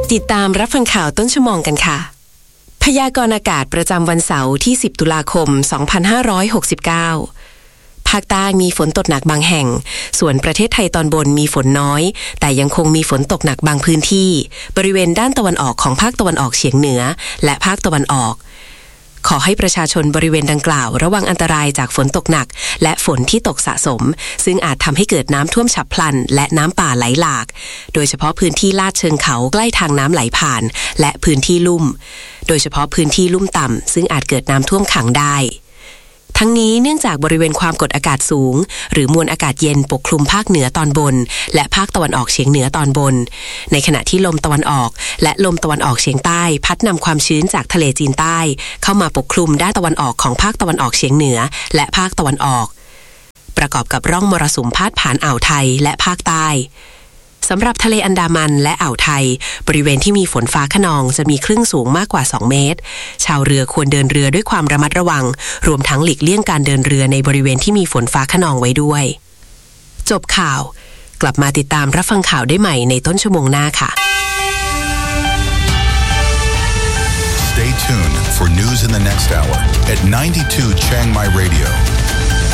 ติดตามรับฟังข่าวต้นชั่วโมงกันค่ะพยากรณ์อากาศประจำวันเสาร์ที่10ตุลาคม2569ภาคใต้มีฝนตกหนักบางแห่งส่วนประเทศไทยตอนบนมีฝนน้อยแต่ยังคงมีฝนตกหนักบางพื้นที่บริเวณด้านตะวันออกของภาคตะวันออกเฉียงเหนือและภาคตะวันออกขอให้ประชาชนบริเวณดังกล่าวระวังอันตรายจากฝนตกหนักและฝนที่ตกสะสมซึ่งอาจทำให้เกิดน้ำท่วมฉับพลันและน้ำป่าไหลหลากโดยเฉพาะพื้นที่ลาดเชิงเขาใกล้ทางน้ำไหลผ่านและพื้นที่ลุ่มโดยเฉพาะพื้นที่ลุ่มต่ำซึ่งอาจเกิดน้ำท่วมขังได้ทั้งนี้เนื่องจากบริเวณความกดอากาศสูงหรือมวลอากาศเย็นปกคลุมภาคเหนือตอนบนและภาคตะวันออกเฉียงเหนือตอนบนในขณะที่ลมตะวันออกและลมตะวันออกเฉียงใต้พัดนำความชื้นจากทะเลจีนใต้เข้ามาปกคลุมด้านตะวันออกของภาคตะวันออกเฉียงเหนือและภาคตะวันออกประกอบกับร่องมรสุมพาดผ่านอ่าวไทยและภาคใต้สำหรับทะเลอันดามันและอ่าวไทยบริเวณที่มีฝนฟ้าคะนองจะมีคลื่นสูงมากกว่า2เมตรชาวเรือควรเดินเรือด้วยความระมัดระวังรวมทั้งหลีกเลี่ยงการเดินเรือในบริเวณที่มีฝนฟ้าคะนองไว้ด้วยจบข่าวกลับมาติดตามรับฟังข่าวได้ใหม่ในต้นชั่วโมงหน้าค่ะ Stay tuned for news in the next hour at 92 Chiang Mai Radio